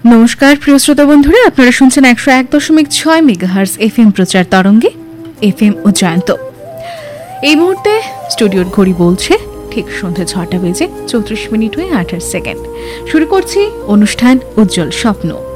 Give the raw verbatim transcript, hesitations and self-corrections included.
নমস্কার প্রিয় শ্রোতা বন্ধুরা, আপনারা শুনছেন একশো এক দশমিক ছয় মেগাহার্জ এফ এম প্রচার তরঙ্গে এফ এম ও জয়ন্ত। এই মুহূর্তে স্টুডিওর ঘড়ি বলছে ঠিক সন্ধ্যা ছটা বেজে চৌত্রিশ মিনিট হয়ে আঠাশ সেকেন্ড। শুরু করছি অনুষ্ঠান উজ্জ্বল স্বপ্ন।